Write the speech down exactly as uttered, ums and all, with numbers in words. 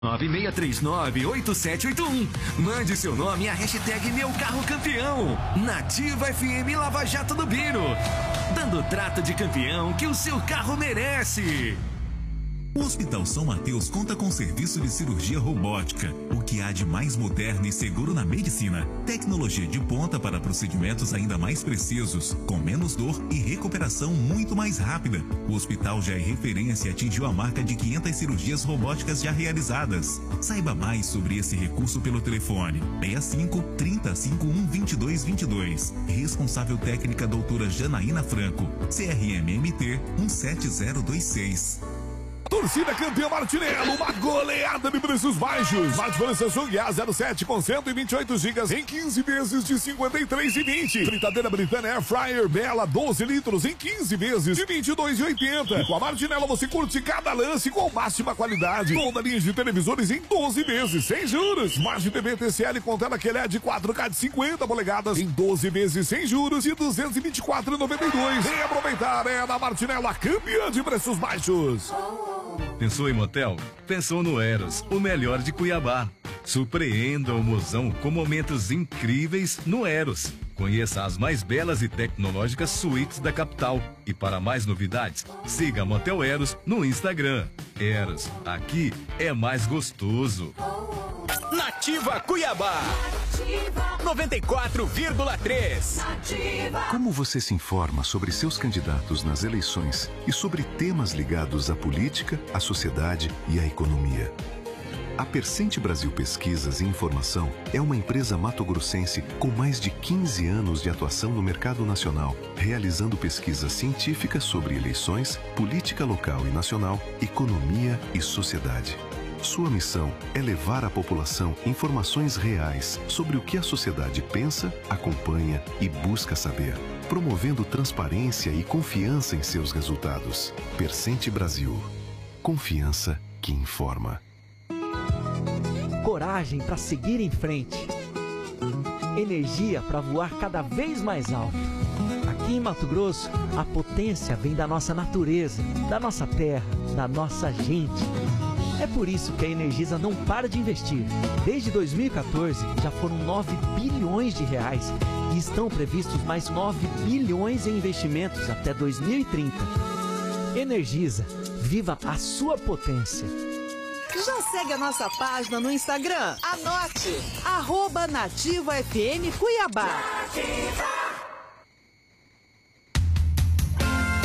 nove seis três nove, oito sete oito um. Mande seu nome e a hashtag Meu Carro Campeão. Nativa F M Lava Jato do Biro. Dando o trato de campeão que o seu carro merece. O Hospital São Mateus conta com serviço de cirurgia robótica, o que há de mais moderno e seguro na medicina. Tecnologia de ponta para procedimentos ainda mais precisos, com menos dor e recuperação muito mais rápida. O hospital já é referência e atingiu a marca de quinhentas cirurgias robóticas já realizadas. Saiba mais sobre esse recurso pelo telefone seis cinco, trinta, cinquenta e um, vinte e dois vinte e dois. Responsável técnica doutora Janaína Franco, C R M M T um sete zero dois seis. Torcida campeã Martinello, uma goleada de preços baixos. Smartphone Samsung A zero sete com cento e vinte e oito gigas em quinze vezes de cinquenta e três reais e vinte centavos. Fritadeira Britânia Air Fryer Bela doze litros em quinze vezes de vinte e dois reais e oitenta centavos. E com a Martinello você curte cada lance com máxima qualidade. Toda linha de televisores em doze vezes sem juros. Smart T V T C L com tela Q L E D quatro K de cinquenta polegadas em doze vezes sem juros de duzentos e vinte e quatro reais e noventa e dois centavos. E aproveitar é da Martinello, a campeã de preços baixos. Pensou em motel? Pensou no Eros, o melhor de Cuiabá. Surpreenda o mozão com momentos incríveis no Eros. Conheça as mais belas e tecnológicas suítes da capital. E para mais novidades, siga Motel Eros no Instagram. Eros, aqui é mais gostoso. Nativa Cuiabá. noventa e quatro vírgula três. Como você se informa sobre seus candidatos nas eleições e sobre temas ligados à política, à sociedade e à economia? A Percente Brasil Pesquisas e Informação é uma empresa mato-grossense com mais de quinze anos de atuação no mercado nacional, realizando pesquisas científicas sobre eleições, política local e nacional, economia e sociedade. Sua missão é levar à população informações reais sobre o que a sociedade pensa, acompanha e busca saber, promovendo transparência e confiança em seus resultados. Percente Brasil. Confiança que informa. Coragem para seguir em frente. Energia para voar cada vez mais alto. Aqui em Mato Grosso, a potência vem da nossa natureza, da nossa terra, da nossa gente. É por isso que a Energisa não para de investir. Desde dois mil e quatorze, já foram nove bilhões de reais e estão previstos mais nove bilhões em investimentos até dois mil e trinta. Energisa, viva a sua potência. Já segue a nossa página no Instagram? Anote, arroba Nativa F M Cuiabá. Nativa.